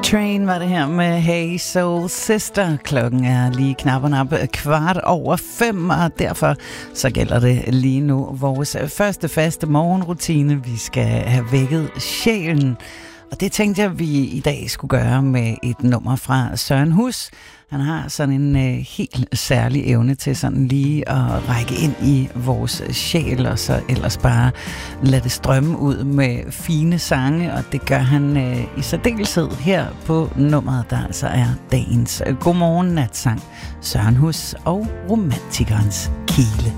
Train var det her med Hey Soul Sister. Klokken er lige knap og nap 5:15, og derfor så gælder det lige nu vores første faste morgenrutine. Vi skal have vækket sjælen, og det tænkte jeg, vi i dag skulle gøre med et nummer fra Søren Hus. Han har sådan en helt særlig evne til sådan lige at række ind i vores sjæl, og så ellers bare lade det strømme ud med fine sange, og det gør han i særdeleshed her på nummeret, der så er dagens Godmorgen Natsang, Søren Hus og Romantikerens Kile.